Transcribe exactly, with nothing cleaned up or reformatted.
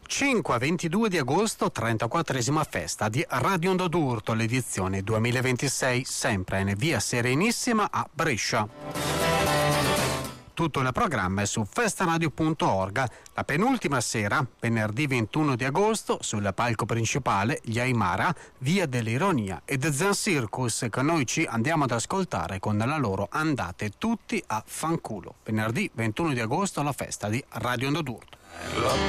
cinque a ventidue di agosto, trentaquattresima festa di Radio Onda d'Urto, l'edizione duemilaventisei, sempre in via Serenissima a Brescia. Tutto il programma è su festaradio punto org. La penultima sera, venerdì ventuno di agosto, sul palco principale, gli Aymara, Via dell'Ironia e The Zen Circus, che noi ci andiamo ad ascoltare con la loro Andate tutti a fanculo. Venerdì ventuno di agosto alla festa di Radio Onda d'Urto.